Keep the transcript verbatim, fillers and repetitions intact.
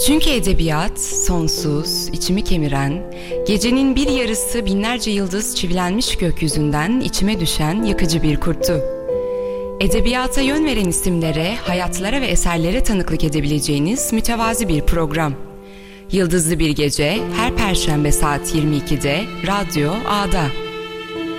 Çünkü edebiyat sonsuz, içimi kemiren, gecenin bir yarısı binlerce yıldız çivilenmiş gökyüzünden içime düşen yakıcı bir kurttu. Edebiyata yön veren isimlere, hayatlara ve eserlere tanıklık edebileceğiniz mütevazi bir program. Yıldızlı bir gece her Perşembe saat yirmi ikide Radyo A'da.